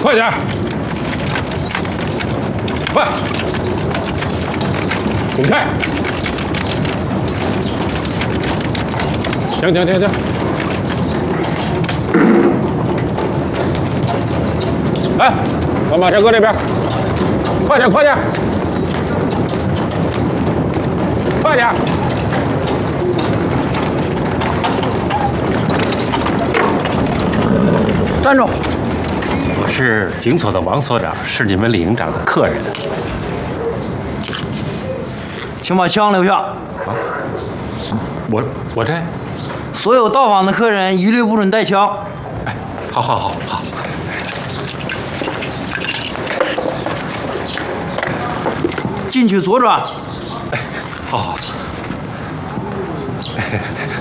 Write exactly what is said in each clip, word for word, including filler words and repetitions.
快点，快，滚开！停停停停！哎，把马车搁这边，快点快点，快点！ 站住！ 我是警所的王所长，是你们李营长的客人。 请把枪留下。 啊，我我这， 所有到访的客人一律不准带枪。 哎，好好好好。 进去左转。 哎，好好。哎，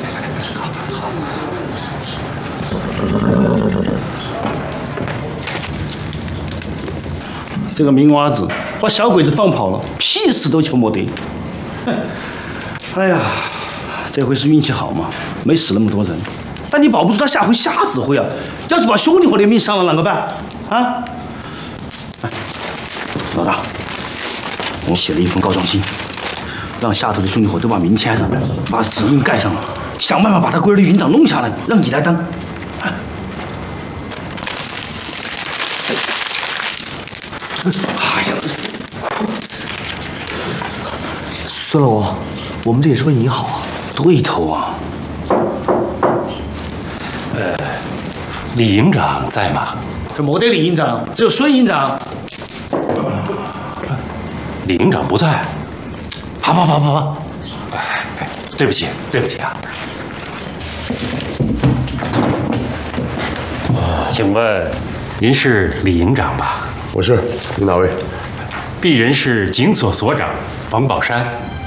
这个明娃子把小鬼子放跑了，屁事都求没得。哎呀，这回是运气好嘛，没死那么多人。但你保不住他下回瞎指挥啊！要是把兄弟伙的命伤了，啷个办？啊？哎，老大，我写了一封告状信，让下头的兄弟伙都把名签上，把指印盖上了，想办法把他龟儿的营长弄下来，让你来当。哎呀， 孙老王，我们这也是为你好啊。 对头啊。 呃，李营长在吗？ 这没得李营长，只有孙营长。 李营长不在。好，好，好，好，好。哎，对不起，对不起啊。请问您是李营长吧？ 我是，您哪位？ 鄙人是警所所长王宝山。